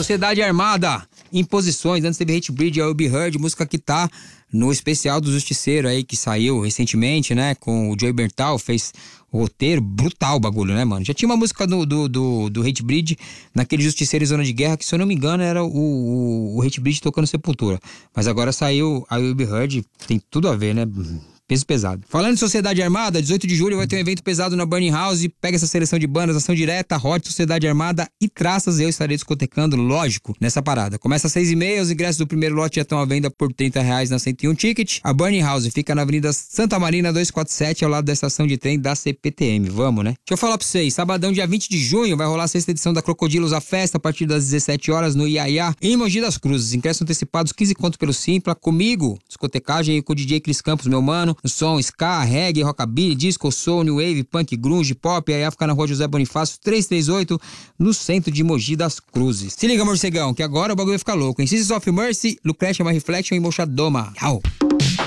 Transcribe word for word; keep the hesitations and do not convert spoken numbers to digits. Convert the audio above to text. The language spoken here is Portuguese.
Sociedade Armada, Imposições. Antes teve Hatebreed, I Will Be Heard, música que tá no especial do Justiceiro aí, que saiu recentemente, né? Com o Joey Bertal, fez o roteiro. Brutal o bagulho, né, mano? Já tinha uma música do, do, do, do Hatebreed naquele Justiceiro em Zona de Guerra, que se eu não me engano era o, o, o Hatebreed tocando Sepultura. Mas agora saiu I Will Be Heard, tem tudo a ver, né? Peso pesado. Falando em Sociedade Armada, dezoito de julho vai ter um evento pesado na Burning House. Pega essa seleção de bandas, Ação Direta, Hot, Sociedade Armada e Traças. Eu estarei discotecando, lógico, nessa parada. Começa às seis e meia, os ingressos do primeiro lote já estão à venda por trinta reais na cento e um Ticket. A Burning House fica na Avenida Santa Marina duzentos e quarenta e sete, ao lado da estação de trem da C P T M. Vamos, né? Deixa eu falar pra vocês, sabadão, dia vinte de junho, vai rolar a sexta edição da Crocodilos a Festa, a partir das dezessete horas, no Iaiá, em Mogi das Cruzes. Ingressos antecipados, quinze conto pelo Simpla. Comigo, discotecagem, e com o D J Cris Campos, meu mano. No som, ska, reggae, rockabilly, disco, soul, new wave, punk, grunge, pop. Aí fica na rua José Bonifácio trezentos e trinta e oito, no centro de Mogi das Cruzes. Se liga, morcegão, que agora o bagulho vai ficar louco. Em Sisters of Mercy, Lucretia, My Reflection e Mochadoma. Tchau.